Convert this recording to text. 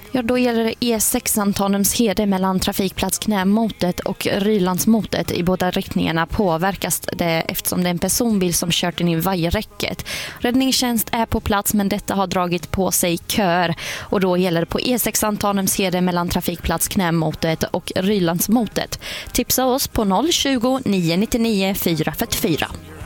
Ja, då gäller det E6 Tanumshede mellan trafikplats Knämotet och Rylandsmotet. I båda riktningarna påverkas det eftersom det är en personbil som kört in i vajerräcket. Räddningstjänst är på plats, men detta har dragit på sig kör. Och då gäller det på E6 Tanumshede mellan trafikplats Knämotet och Rylandsmotet. Tipsa oss på 020 999 444.